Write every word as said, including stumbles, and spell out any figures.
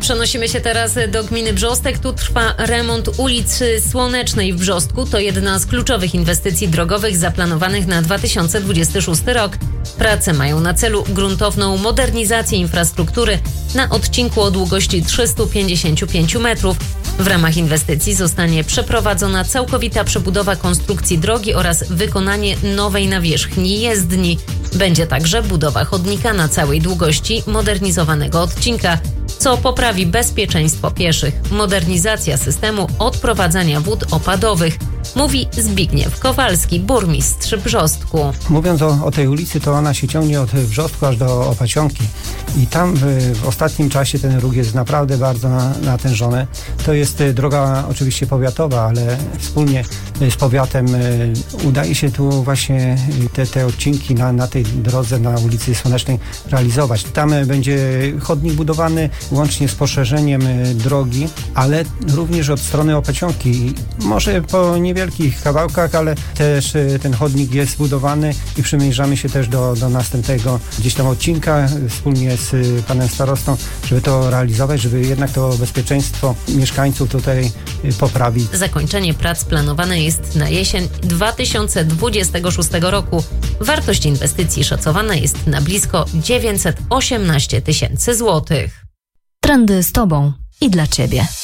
Przenosimy się teraz do gminy Brzostek. Tu trwa remont ulicy Słonecznej w Brzostku. To jedna z kluczowych inwestycji drogowych zaplanowanych na dwa tysiące dwudziesty szósty rok. Prace mają na celu gruntowną modernizację infrastruktury na odcinku o długości trzysta pięćdziesiąt pięć metrów. W ramach inwestycji zostanie przeprowadzona całkowita przebudowa konstrukcji drogi oraz wykonanie nowej nawierzchni jezdni. Będzie także budowa chodnika na całej długości modernizowanego odcinka, co poprawi bezpieczeństwo pieszych. Modernizacja systemu odprowadzania wód opadowych, mówi Zbigniew Kowalski, burmistrz Brzostku. Mówiąc o, o tej ulicy, to ona się ciągnie od Brzostku aż do Opacionki i tam w, w ostatnim czasie ten ruch jest naprawdę bardzo na, natężony. To jest droga oczywiście powiatowa, ale wspólnie z powiatem y, udaje się tu właśnie te, te odcinki na, na tej drodze na ulicy Słonecznej realizować. Tam będzie chodnik budowany łącznie z poszerzeniem y, drogi, ale również od strony Opacionki. Może po niewielkich kawałkach, ale też y, ten chodnik jest budowany i przymierzamy się też do, do następnego gdzieś tam odcinka wspólnie z y, panem starostą, żeby to realizować, żeby jednak to bezpieczeństwo mieszkańców tutaj y, poprawić. Zakończenie prac planowane jest na jesień dwa tysiące dwudziestego szóstego roku. Wartość inwestycji szacowana jest na blisko dziewięćset osiemnaście tysięcy złotych. Trendy z Tobą i dla Ciebie.